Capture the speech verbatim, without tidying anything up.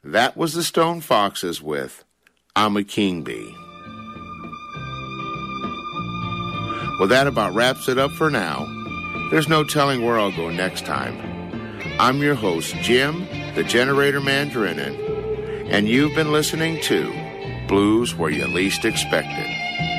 That was the Stone Foxes with I'm a King Bee. Well, that about wraps it up for now. There's no telling where I'll go next time. I'm your host, Jim, the Generator Mandarinin, and you've been listening to Blues Where You Least Expect It.